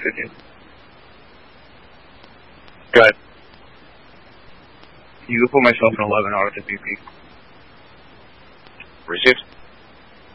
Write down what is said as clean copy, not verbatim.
15. Go ahead. You can put myself in 11 out of the BP. Received.